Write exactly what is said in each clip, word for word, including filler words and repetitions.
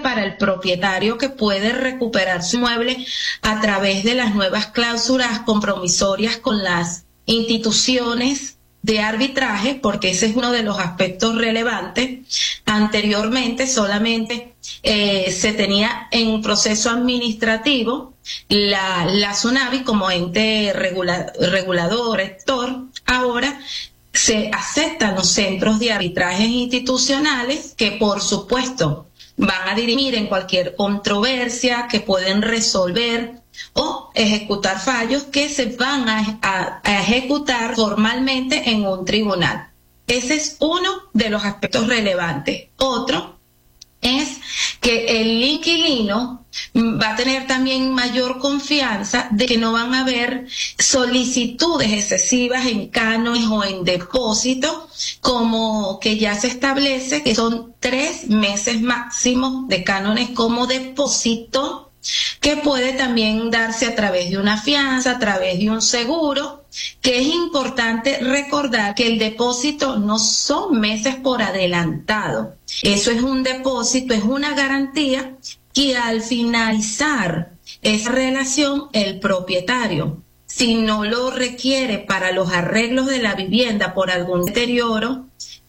para el propietario que puede recuperar su inmueble a través de las nuevas cláusulas compromisorias con las instituciones de arbitraje, porque ese es uno de los aspectos relevantes. Anteriormente solamente eh, se tenía en proceso administrativo la, la SUNAVI como ente regula, regulador, rector. Ahora se aceptan los centros de arbitrajes institucionales que, por supuesto, van a dirimir en cualquier controversia, que pueden resolver o ejecutar fallos que se van a, a, a ejecutar formalmente en un tribunal. Ese es uno de los aspectos relevantes. Otro es que el inquilino va a tener también mayor confianza de que no van a haber solicitudes excesivas en cánones o en depósito, como que ya se establece que son tres meses máximos de cánones como depósito, que puede también darse a través de una fianza, a través de un seguro, que es importante recordar que el depósito no son meses por adelantado. Eso es un depósito, es una garantía que al finalizar esa relación, el propietario, si no lo requiere para los arreglos de la vivienda por algún deterioro,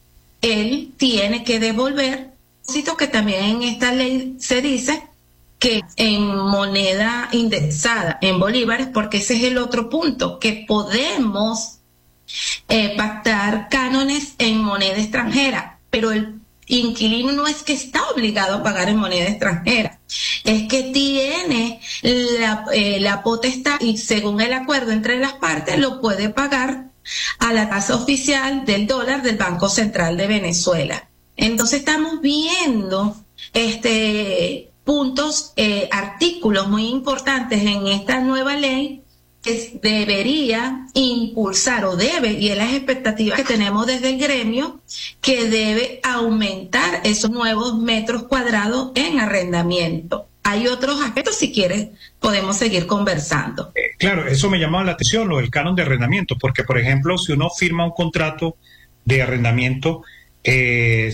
él tiene que devolver, que también en esta ley se dice que en moneda indexada, en bolívares, porque ese es el otro punto, que podemos eh, pactar cánones en moneda extranjera, pero el inquilino no es que está obligado a pagar en moneda extranjera, es que tiene la, eh, la potestad y según el acuerdo entre las partes lo puede pagar a la tasa oficial del dólar del Banco Central de Venezuela. Entonces estamos viendo este puntos, eh, artículos muy importantes en esta nueva ley que debería impulsar o debe, y es las expectativas que tenemos desde el gremio, que debe aumentar esos nuevos metros cuadrados en arrendamiento. Hay otros aspectos, si quieres, podemos seguir conversando. Eh, claro, eso me llamaba la atención, lo del canon de arrendamiento, porque, por ejemplo, si uno firma un contrato de arrendamiento, eh,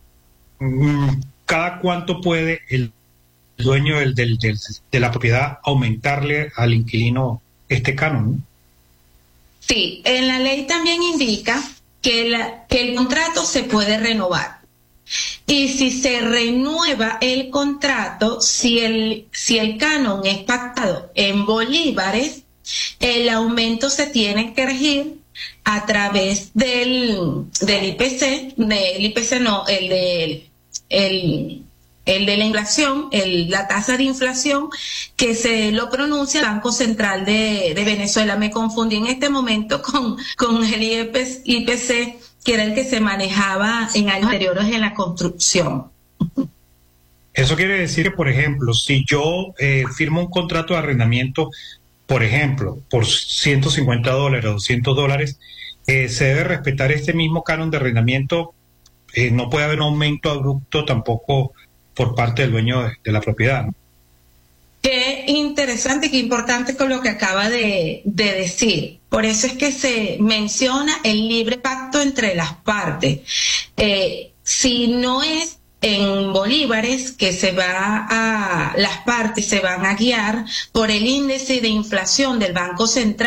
¿cada cuánto puede el dueño del, del, del, de la propiedad aumentarle al inquilino este canon? Sí, en la ley también indica que, la, que el contrato se puede renovar. Y si se renueva el contrato, si el, si el canon es pactado en bolívares, el aumento se tiene que regir a través del, del I P C, del I P C no, el del el, el de la inflación, el, la tasa de inflación que se lo pronuncia el Banco Central de, de Venezuela. Me confundí en este momento con, con el I P C, que era el que se manejaba en años anteriores en la construcción. Eso quiere decir que, por ejemplo, si yo eh, firmo un contrato de arrendamiento, por ejemplo, por ciento cincuenta dólares o doscientos dólares, eh, se debe respetar este mismo canon de arrendamiento. Eh, no puede haber un aumento abrupto tampoco por parte del dueño de, de la propiedad, ¿no? Qué interesante y qué importante con lo que acaba de, de decir. Por eso es que se menciona el libre pacto entre las partes. Eh, si no es en bolívares que se va a, las partes se van a guiar por el índice de inflación del Banco Central